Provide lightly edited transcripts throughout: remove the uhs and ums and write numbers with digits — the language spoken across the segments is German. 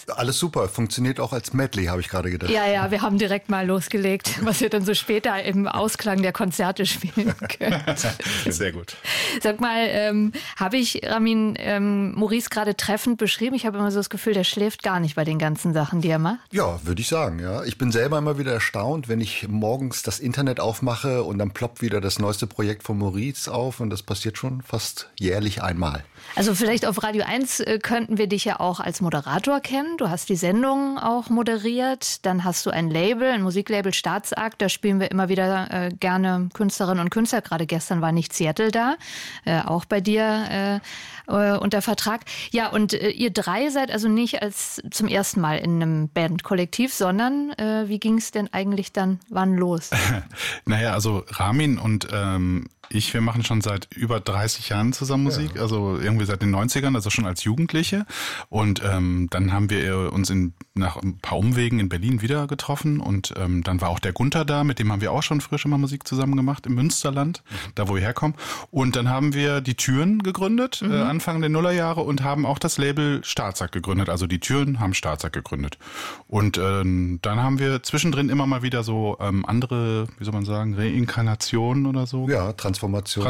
Alles super, funktioniert auch als Medley, habe ich gerade gedacht. Ja, wir haben direkt mal losgelegt, was wir dann so später im Ausklang der Konzerte spielen können. Sehr gut. Sag mal, habe ich Ramin Maurice gerade treffend beschrieben? Ich habe immer so das Gefühl, der schläft gar nicht bei den ganzen Sachen, die er macht. Ja, würde ich sagen, ja. Ich bin selber immer wieder erstaunt, wenn ich morgens das Internet aufmache und dann ploppt wieder das neueste Projekt von Maurice auf und das passiert schon fast jährlich einmal. Also vielleicht auf Radio 1 könnten wir dich ja auch als Moderator kennen. Du hast die Sendung auch moderiert. Dann hast du ein Label, ein Musiklabel Staatsakt. Da spielen wir immer wieder gerne Künstlerinnen und Künstler. Gerade gestern war nicht Seattle da, auch bei dir unter Vertrag. Ja, und ihr drei seid also nicht als zum ersten Mal in einem Bandkollektiv, sondern wie ging es denn eigentlich dann wann los? Naja, also Ramin und wir machen schon seit über 30 Jahren zusammen Musik, also irgendwie seit den 90ern, also schon als Jugendliche. Und dann haben wir uns nach ein paar Umwegen in Berlin wieder getroffen und dann war auch der Gunther da, mit dem haben wir auch schon früher schon mal Musik zusammen gemacht im Münsterland, da wo wir herkommen. Und dann haben wir die Türen gegründet, Anfang der Nullerjahre und haben auch das Label Staatsakt gegründet. Also die Türen haben Staatsakt gegründet. Und dann haben wir zwischendrin immer mal wieder so andere, wie soll man sagen, Reinkarnationen oder so. Ja, Transformation.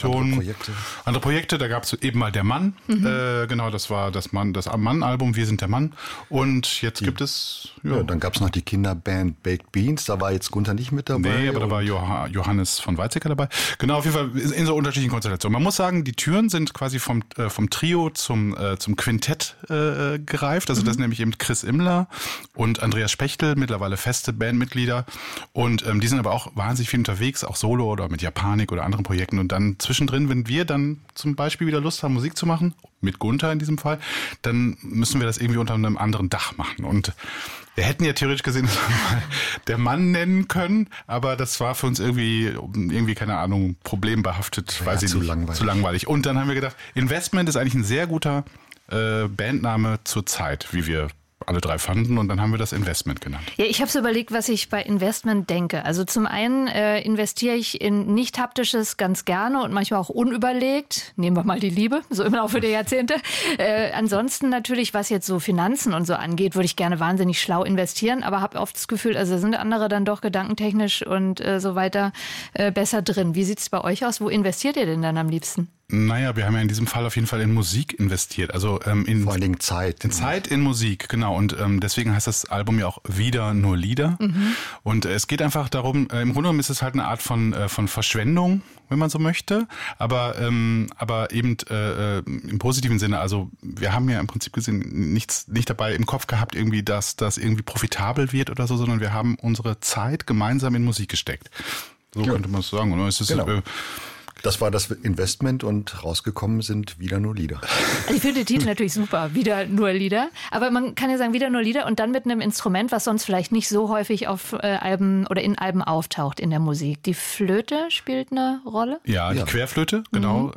Andere Projekte, da gab es eben mal Der Mann. Genau, das war das Mann-Album, Wir sind der Mann. Und jetzt gibt es... Ja, dann gab es noch die Kinderband Baked Beans, da war jetzt Gunther nicht mit dabei. Nee, aber da war Johannes von Weizsäcker dabei. Genau, auf jeden Fall in so unterschiedlichen Konstellationen. Man muss sagen, die Türen sind quasi vom Trio zum Quintett gereift. Also das ist nämlich eben Chris Immler und Andreas Spechtel, mittlerweile feste Bandmitglieder. Und die sind aber auch wahnsinnig viel unterwegs, auch solo oder mit Japanik oder anderen Projekten. Und dann zwischendrin, wenn wir dann zum Beispiel wieder Lust haben, Musik zu machen, mit Gunther in diesem Fall, dann müssen wir das irgendwie unter einem anderen Dach machen. Und wir hätten ja theoretisch gesehen, dass wir mal Der Mann nennen können, aber das war für uns irgendwie keine Ahnung, problembehaftet, weiß ich nicht, zu langweilig. Und dann haben wir gedacht, Investment ist eigentlich ein sehr guter Bandname zur Zeit, wie wir alle drei fanden, und dann haben wir das Investment genannt. Ja, ich habe so überlegt, was ich bei Investment denke. Also zum einen investiere ich in nicht-haptisches ganz gerne und manchmal auch unüberlegt. Nehmen wir mal die Liebe, so im Laufe der Jahrzehnte. Ansonsten natürlich, was jetzt so Finanzen und so angeht, würde ich gerne wahnsinnig schlau investieren, aber habe oft das Gefühl, also sind andere dann doch gedankentechnisch und so weiter besser drin. Wie sieht's bei euch aus? Wo investiert ihr denn dann am liebsten? Naja, wir haben ja in diesem Fall auf jeden Fall in Musik investiert. Also in vor allen Dingen Zeit. In Zeit, in Musik, genau. Und deswegen heißt das Album ja auch Wieder nur Lieder. Und es geht einfach darum, im Grunde genommen ist es halt eine Art von Verschwendung, wenn man so möchte. Aber eben im positiven Sinne. Also wir haben ja im Prinzip gesehen nicht dabei im Kopf gehabt, irgendwie, dass das irgendwie profitabel wird oder so, sondern wir haben unsere Zeit gemeinsam in Musik gesteckt. So könnte man es sagen. Oder? Es ist, das war das Investment und rausgekommen sind Wieder nur Lieder. Also ich finde den Titel natürlich super, Wieder nur Lieder. Aber man kann ja sagen, Wieder nur Lieder und dann mit einem Instrument, was sonst vielleicht nicht so häufig auf Alben oder in Alben auftaucht in der Musik. Die Flöte spielt eine Rolle? Ja, die Querflöte, genau.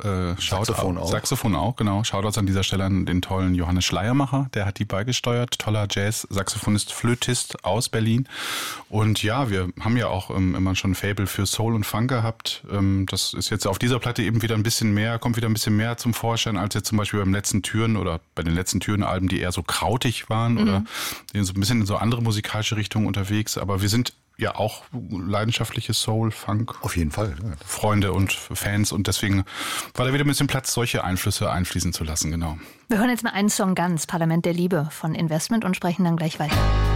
Saxophon auch, genau. Shoutouts an dieser Stelle an den tollen Johannes Schleiermacher, der hat die beigesteuert. Toller Jazz-Saxophonist, Flötist aus Berlin. Und ja, wir haben ja auch immer schon ein Faible für Soul und Funk gehabt. Das ist jetzt auf dieser Platte eben wieder kommt wieder ein bisschen mehr zum Vorschein, als jetzt zum Beispiel bei den letzten Türen-Alben, die eher so krautig waren oder so ein bisschen in so andere musikalische Richtungen unterwegs. Aber wir sind ja auch leidenschaftliche Soul, Funk. Auf jeden Fall. Ja. Freunde und Fans, und deswegen war da wieder ein bisschen Platz, solche Einflüsse einfließen zu lassen, genau. Wir hören jetzt mal einen Song ganz, Parlament der Liebe von Investment, und sprechen dann gleich weiter.